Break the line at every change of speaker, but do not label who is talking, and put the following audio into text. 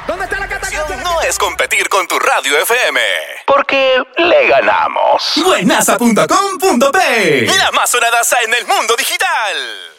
¿Dónde está la cataca?
No es competir con tu radio FM, porque le ganamos.
Buenaza.com.p,
La más sonadaza en el mundo digital.